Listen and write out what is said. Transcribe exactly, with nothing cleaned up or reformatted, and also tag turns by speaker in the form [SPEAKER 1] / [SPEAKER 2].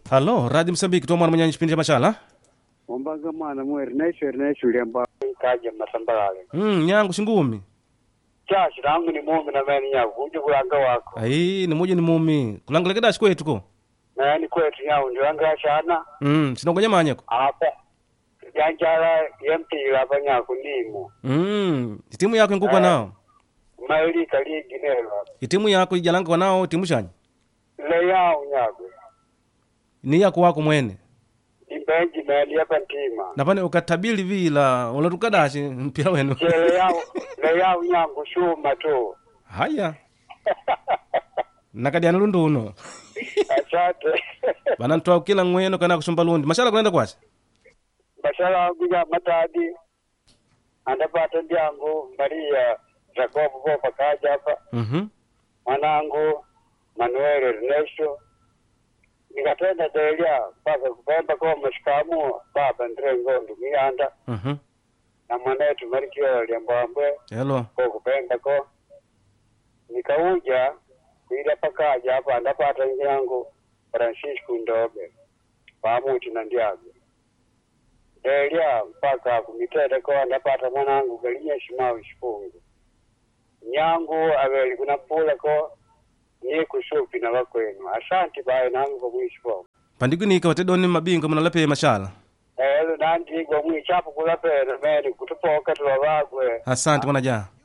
[SPEAKER 1] Halo, Radio Msambiki to mwana mwenye chipindi cha Mashala.
[SPEAKER 2] Ombaga mwana mweri nesho nesho liamba kaje matambalale.
[SPEAKER 1] Mm, nyangu shingumi.
[SPEAKER 2] Cha shirangu ni mumi na meni nyangu uje kulanga wako.
[SPEAKER 1] Ai, ni moja ni mumi. Kulanga lekeda shikwetu ko.
[SPEAKER 2] Na ni kwetu nyangu ndio anga shana.
[SPEAKER 1] Mm, sinongonya manyako.
[SPEAKER 2] Apa. Janjala yempira abanyako ndimo.
[SPEAKER 1] Mm, timu yako ngukwa nao.
[SPEAKER 2] Maili kali ginelo.
[SPEAKER 1] Timu yako ijalanga kwa nao timu shani.
[SPEAKER 2] Le yao nyago.
[SPEAKER 1] Ni yako wako mwene.
[SPEAKER 2] Imbenji meli hapa ntima.
[SPEAKER 1] Na pane ukatabili vila unatukadashi mpira wenu.
[SPEAKER 2] Le yao le yao nyangu shuma tu.
[SPEAKER 1] Haya. Nakadi analundu uno.
[SPEAKER 2] Asante.
[SPEAKER 1] Bana ntoa kila ngweno kana kusumba lundi. Mashala kunaenda kwasi.
[SPEAKER 2] Mashala kuja matadi. Andapata ndiangu Maria Jacob Bopa kaja hapa.
[SPEAKER 1] Mhm.
[SPEAKER 2] Mwanangu Manuel Ernesto. Nikatenda delia mpaka kupemba kwa mashikamu baba ndire ngondo mianda.
[SPEAKER 1] Mhm.
[SPEAKER 2] Na mwanetu Marikio liambambwe.
[SPEAKER 1] Hello.
[SPEAKER 2] Kwa kupemba kwa. Nikauja kuila pakaja hapa andapata ndiangu Francisco Ndobe. Pamuti na ndiago. Delia mpaka kumitete kwa andapata mwanangu Galinya Shimau Shipungu. Nyangu aweli kuna pula ko ni kushupi na wakwenu. Asante bae nangu kwa mwisho kwa.
[SPEAKER 1] Pandigunika watedoni mabingo mnalape Mashala.
[SPEAKER 2] Eh, elu nanti kwa mwisho hapo kulape na meni kutupoka tuwawagwe.
[SPEAKER 1] Asante mwana jaa.